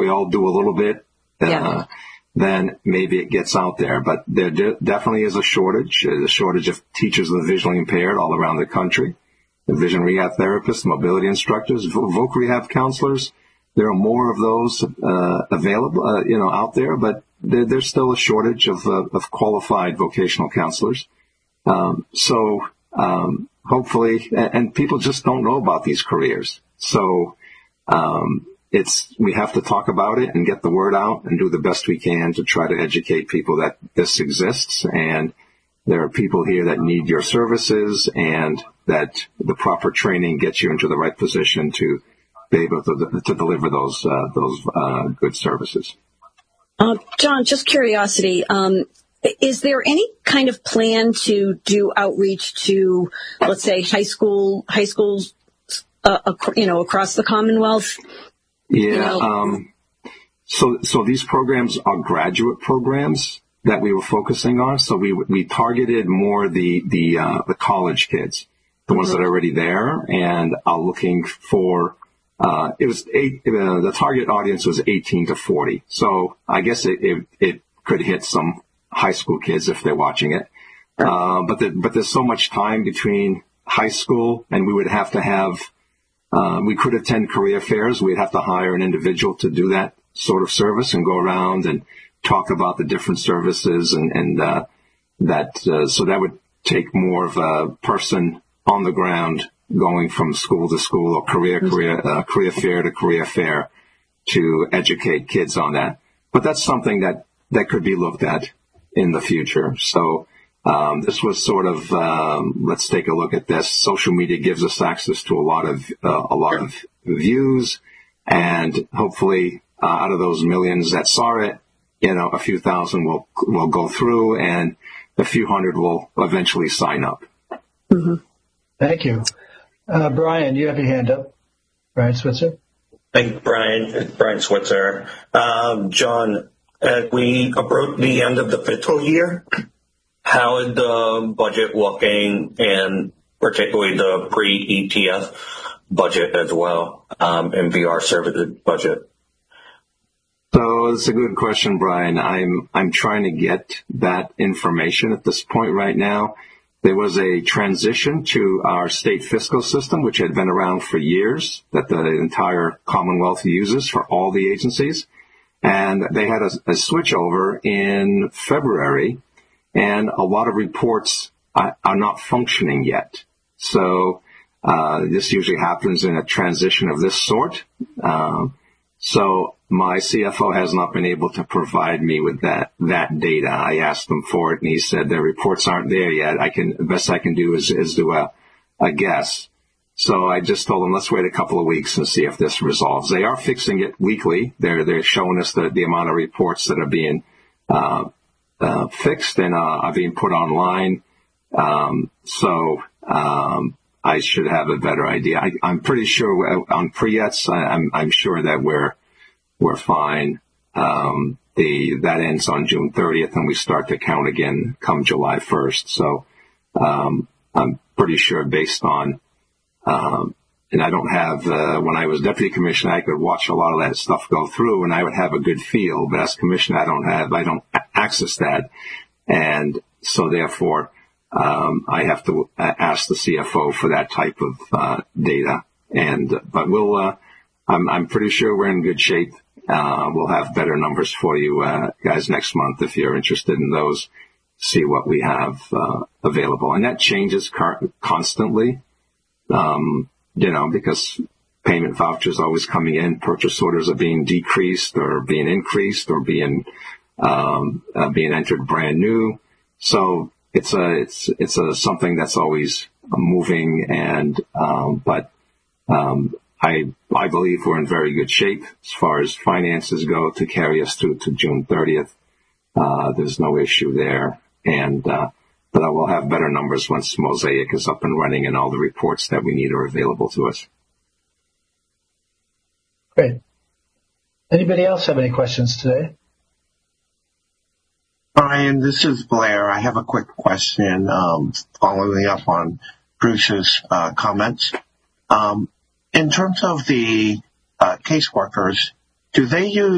we all do a little bit, then maybe it gets out there. But there definitely is a shortage. There's a shortage of teachers of the visually impaired all around the country. The vision rehab therapists, mobility instructors, voc rehab counselors. There are more of those available, out there, but there's still a shortage of qualified vocational counselors. So hopefully, and people just don't know about these careers. So we have to talk about it and get the word out and do the best we can to try to educate people that this exists, and there are people here that need your services, and that the proper training gets you into the right position to be able to deliver those good services. John, just curiosity. Is there any kind of plan to do outreach to, let's say, high schools, across the Commonwealth? Yeah. So these programs are graduate programs that we were focusing on. So we targeted more the college kids, the ones that are already there, and are looking for. The target audience was 18 to 40. So I guess it could hit some high school kids if they're watching it. But there's so much time between high school, and we would have to have, we could attend career fairs. We'd have to hire an individual to do that sort of service and go around and talk about the different services so that would take more of a person on the ground going from school to school or career fair to career fair to educate kids on that. But that's something that could be looked at in the future. So this was sort of let's take a look at this. Social media gives us access to a lot of views, and hopefully out of those millions that saw it, a few thousand will go through, and a few hundred will eventually sign up. Mm-hmm. Thank you. Brian, you have your hand up. Brian Switzer. Thank you, Brian. Brian Switzer. John, as we approach the end of the fiscal year, how is the budget looking, and particularly the pre-ETS budget as well, and VR services budget? So it's a good question, Brian. I'm trying to get that information at this point right now. There was a transition to our state fiscal system, which had been around for years, that the entire Commonwealth uses for all the agencies. And they had a switchover in February, and a lot of reports are not functioning yet. So this usually happens in a transition of this sort. So my CFO has not been able to provide me with that data. I asked him for it, and he said their reports aren't there yet. The best I can do is do a guess. So I just told him, let's wait a couple of weeks and see if this resolves. They are fixing it weekly. They're showing us the amount of reports that are being fixed and are being put online. So I should have a better idea. I'm pretty sure on pre-ETS, I'm sure that we're fine. That ends on June 30th, and we start to count again come July 1st. So I'm pretty sure based on, and I don't have, when I was deputy commissioner, I could watch a lot of that stuff go through, and I would have a good feel. But as commissioner, I don't access that, and so therefore I have to ask the CFO for that type of data. But I'm pretty sure we're in good shape. We'll have better numbers for you guys next month if you're interested in those. See what we have available, and that changes constantly. Because payment vouchers are always coming in, purchase orders are being decreased or being increased or being entered brand new. So it's something that's always moving, but I believe we're in very good shape as far as finances go to carry us through to June 30th. There's no issue there, but I will have better numbers once Mosaic is up and running and all the reports that we need are available to us. Great. Anybody else have any questions today? Brian, this is Blair. I have a quick question following up on Bruce's comments. In terms of the caseworkers, do they use